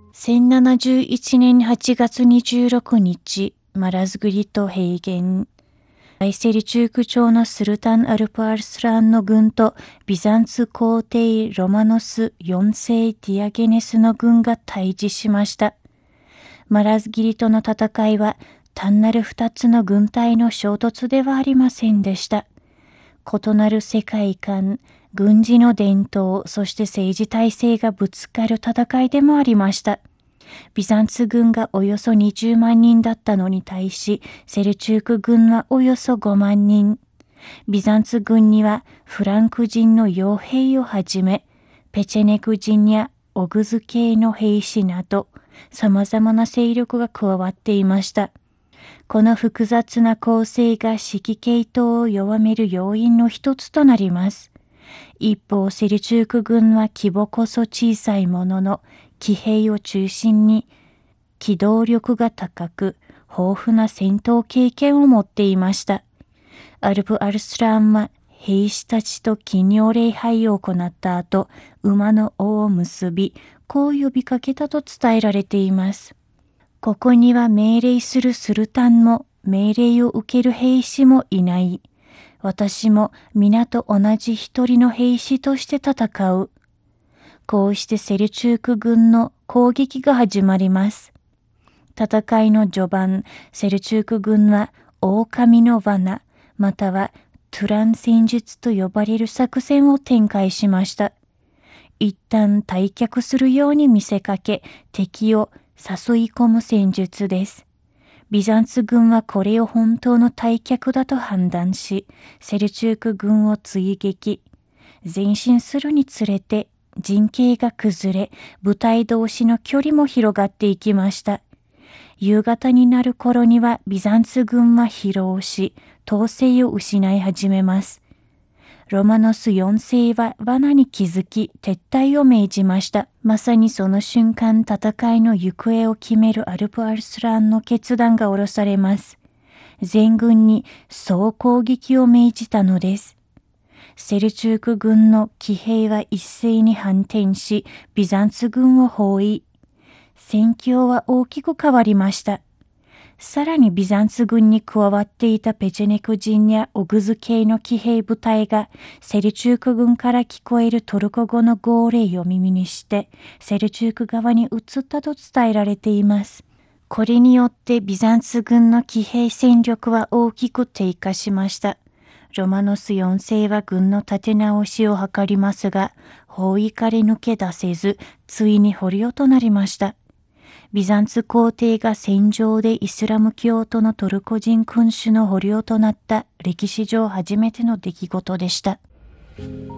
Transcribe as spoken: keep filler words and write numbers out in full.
せんななじゅういちねんはちがつにじゅうろくにち、マラズグリト平原。大セルチューク朝のスルタン・アルプ・アルスランの軍とビザンツ皇帝ロマノスよんせいディアゲネスの軍が対峙しました。マラズギリとの戦いは単なる二つの軍隊の衝突ではありませんでした。異なる世界観、軍事の伝統、そして政治体制がぶつかる戦いでもありました。ビザンツ軍がおよそにじゅうまんにんだったのに対し、セルチューク軍はおよそごまんにん。ビザンツ軍にはフランク人の傭兵をはじめ、ペチェネク人やオグズ系の兵士など、様々な勢力が加わっていました。この複雑な構成が指揮系統を弱める要因の一つとなります。一方、セルチューク軍は規模こそ小さいものの、騎兵を中心に機動力が高く、豊富な戦闘経験を持っていました。アルプ・アルスラーンは兵士たちと祈祷礼拝を行った後、馬の尾を結び、こう呼びかけたと伝えられています。ここには命令するスルタンも命令を受ける兵士もいない。私も皆と同じ一人の兵士として戦う。こうしてセルチューク軍の攻撃が始まります。戦いの序盤、セルチューク軍は狼の罠、またはトゥラン戦術と呼ばれる作戦を展開しました。一旦退却するように見せかけ、敵を誘い込む戦術です。ビザンツ軍はこれを本当の退却だと判断し、セルチューク軍を追撃。前進するにつれて陣形が崩れ、部隊同士の距離も広がっていきました。夕方になる頃にはビザンツ軍は疲労し、統制を失い始めます。ロマノスよんせいは罠に気づき撤退を命じました。まさにその瞬間、戦いの行方を決めるアルプ・アルスラーンの決断が下ろされます。全軍に総攻撃を命じたのです。セルチューク軍の騎兵は一斉に反転し、ビザンツ軍を包囲。戦況は大きく変わりました。さらにビザンツ軍に加わっていたペチェネク人やオグズ系の騎兵部隊がセルチューク軍から聞こえるトルコ語の号令を耳にしてセルチューク側に移ったと伝えられています。これによってビザンツ軍の騎兵戦力は大きく低下しました。ロマノスよんせいは軍の立て直しを図りますが、包囲から抜け出せず、ついに捕虜となりました。ビザンツ皇帝が戦場でイスラム教徒のトルコ人君主の捕虜となった歴史上初めての出来事でした。